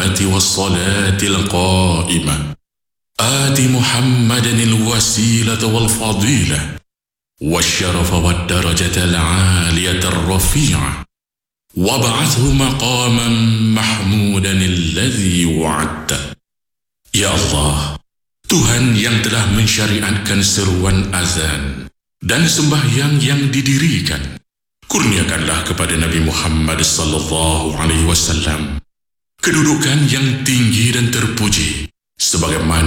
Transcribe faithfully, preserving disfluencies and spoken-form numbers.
الصلاة والصلاة القائمة آت محمدا الوسيلة والفضيلة والشرف والدرجة العالية الرفيعة وابعثه مقاما محمودا الذي وعدته. Ya Allah, Tuhan yang telah mensyariatkan seruan azan dan sembahyang yang didirikan, kurniakanlah kepada Nabi Muhammad sallallahu alaihi wasallam kedudukan yang tinggi dan terpuji sebagaimana